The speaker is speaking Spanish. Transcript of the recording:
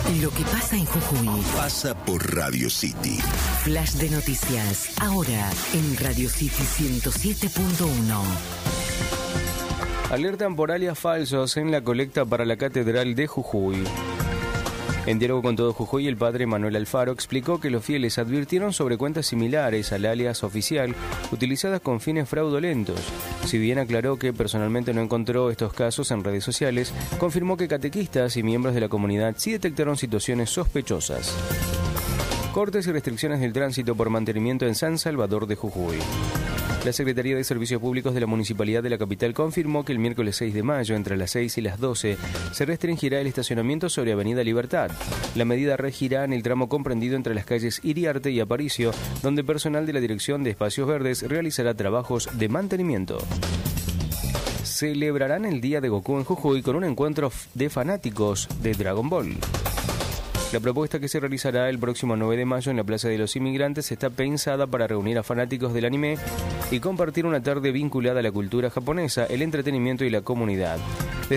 Lo que pasa en Jujuy pasa por Radio City. Flash de noticias, ahora en Radio City 107.1. Alertan por alias falsos en la colecta para la Catedral de Jujuy. En diálogo con Todo Jujuy, el padre Manuel Alfaro explicó que los fieles advirtieron sobre cuentas similares al alias oficial utilizadas con fines fraudulentos. Si bien aclaró que personalmente no encontró estos casos en redes sociales, confirmó que catequistas y miembros de la comunidad sí detectaron situaciones sospechosas. Cortes y restricciones del tránsito por mantenimiento en San Salvador de Jujuy. La Secretaría de Servicios Públicos de la Municipalidad de la capital confirmó que el miércoles 6 de mayo, entre las 6 y las 12, se restringirá el estacionamiento sobre Avenida Libertad. La medida regirá en el tramo comprendido entre las calles Iriarte y Aparicio, donde personal de la Dirección de Espacios Verdes realizará trabajos de mantenimiento. Celebrarán el Día de Goku en Jujuy con un encuentro de fanáticos de Dragon Ball. La propuesta, que se realizará el próximo 9 de mayo en la Plaza de los Inmigrantes, está pensada para reunir a fanáticos del anime y compartir una tarde vinculada a la cultura japonesa, el entretenimiento y la comunidad.